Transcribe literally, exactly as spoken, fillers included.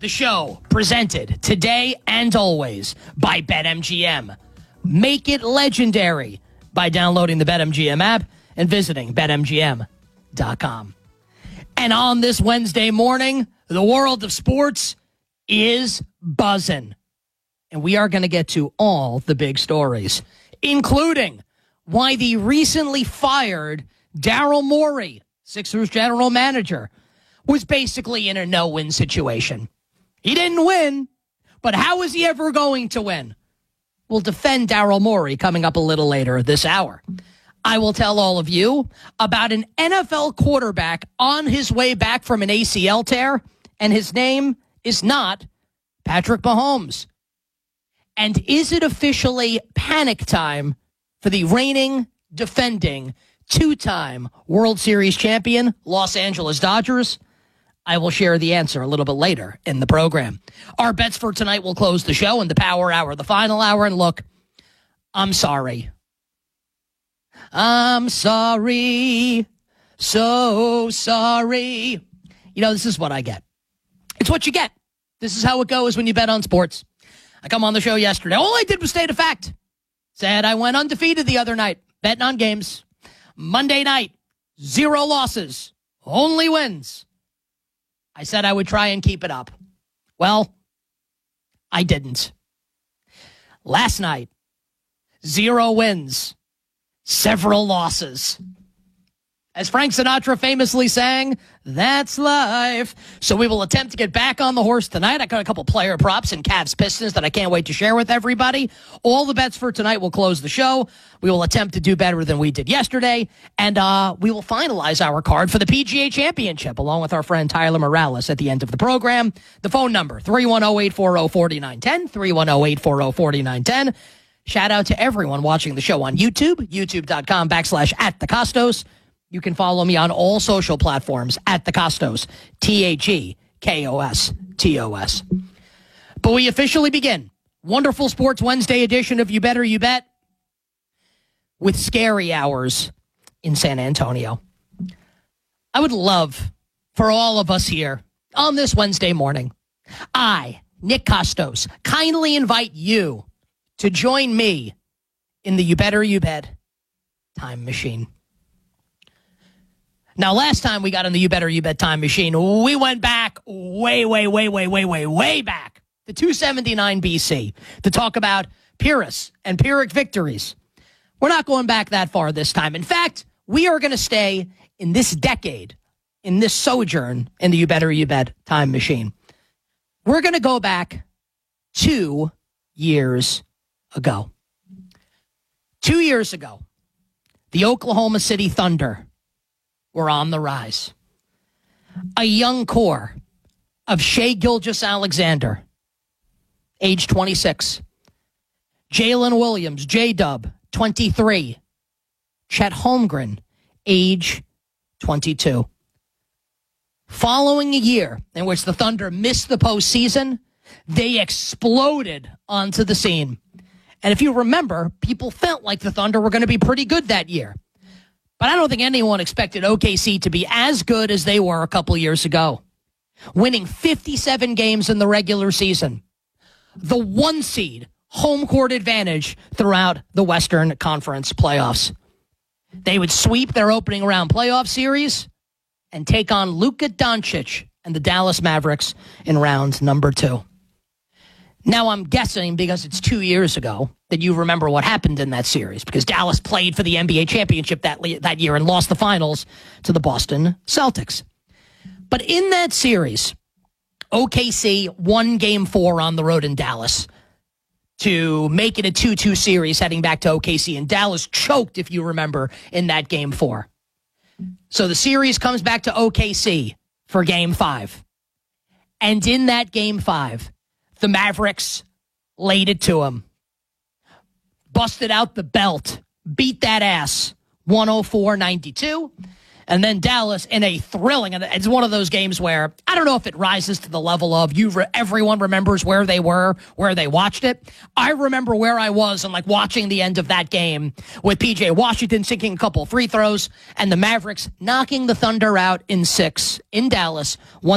The show presented today and always by BetMGM. Make it legendary by downloading the BetMGM app and visiting Bet M G M dot com. And on this Wednesday morning, the world of sports is buzzing. And we are going to get to all the big stories, including why the recently fired Daryl Morey, Sixers general manager, was basically in a no-win situation. He didn't win, but how is he ever going to win? We'll defend Daryl Morey coming up a little later this hour. I will tell all of you about an N F L quarterback on his way back from an A C L tear, and his name is not Patrick Mahomes. And is it officially panic time for the reigning, defending, two-time World Series champion Los Angeles Dodgers? I will share the answer a little bit later in the program. Our bets for tonight will close the show in the power hour, the final hour. And look, I'm sorry. I'm sorry. So sorry. You know, this is what I get. It's what you get. This is how it goes when you bet on sports. I come on the show yesterday. All I did was state a fact. Said I went undefeated the other night, betting on games. Monday night, zero losses, only wins. I said I would try and keep it up. Well, I didn't. Last night, zero wins, several losses. As Frank Sinatra famously sang, that's life. So we will attempt to get back on the horse tonight. I got a couple player props and Cavs Pistons that I can't wait to share with everybody. All the bets for tonight will close the show. We will attempt to do better than we did yesterday. And uh, we will finalize our card for the P G A Championship along with our friend Tyler Morales at the end of the program. The phone number, three one zero, eight four zero, four nine one zero, three one zero, eight four zero, four nine one zero. Shout out to everyone watching the show on YouTube, youtube.com backslash at the Costos. You can follow me on all social platforms at the Costos, T H E K O S T O S. But we officially begin Wonderful Sports Wednesday edition of You Better You Bet with scary hours in San Antonio. I would love for all of us here on this Wednesday morning, I, Nick Costos, kindly invite you to join me in the You Better You Bet time machine. Now, last time we got in the You Better You Bet time machine, we went back way, way, way, way, way, way, way back to two seventy-nine B C to talk about Pyrrhus and Pyrrhic victories. We're not going back that far this time. In fact, we are going to stay in this decade, in this sojourn in the You Better You Bet time machine. We're going to go back two years ago. Two years ago, the Oklahoma City Thunder were on the rise. A young core of Shai Gilgeous-Alexander, age twenty-six. Jalen Williams, J-Dub, twenty-three. Chet Holmgren, age twenty-two. Following a year in which the Thunder missed the postseason, they exploded onto the scene. And if you remember, people felt like the Thunder were going to be pretty good that year. But I don't think anyone expected O K C to be as good as they were a couple years ago, winning fifty-seven games in the regular season. The one seed home court advantage throughout the Western Conference playoffs. They would sweep their opening round playoff series and take on Luka Doncic and the Dallas Mavericks in round number two. Now, I'm guessing because it's two years ago that you remember what happened in that series, because Dallas played for the N B A championship that, that year and lost the finals to the Boston Celtics. But in that series, O K C won game four on the road in Dallas to make it a two two series heading back to O K C. And Dallas choked, if you remember, in that game four. So the series comes back to O K C for game five. And in that game five, the Mavericks laid it to him. Busted out the belt. Beat that ass. one oh four ninety-two. And then Dallas in a thrilling, and it's one of those games where I don't know if it rises to the level of you. Re, everyone remembers where they were, where they watched it. I remember where I was and like watching the end of that game with P J Washington sinking a couple free throws and the Mavericks knocking the Thunder out in six in Dallas.